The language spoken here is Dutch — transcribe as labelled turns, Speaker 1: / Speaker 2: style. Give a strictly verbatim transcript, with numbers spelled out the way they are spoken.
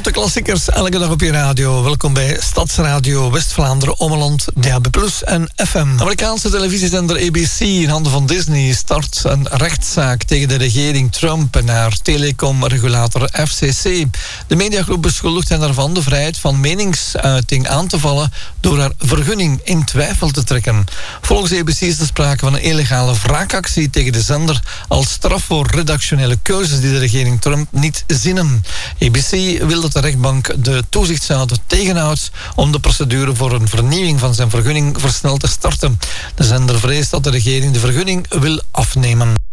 Speaker 1: Grote klassiekers, elke dag op je radio. Welkom bij Stadsradio West-Vlaanderen, Ommeland, D A B plus en F M. Amerikaanse televisiezender A B C in handen van Disney start een rechtszaak tegen de regering Trump en haar telecomregulator F C C. De mediagroep beschuldigt hen ervan de vrijheid van meningsuiting aan te vallen door haar vergunning in twijfel te trekken. Volgens A B C is er sprake van een illegale wraakactie tegen de zender als straf voor redactionele keuzes die de regering Trump niet zinnen. A B C wil dat de rechtbank de toezichtshouder tegenhoudt om de procedure voor een vernieuwing van zijn vergunning versneld te starten. De zender vreest dat de regering de vergunning wil afnemen.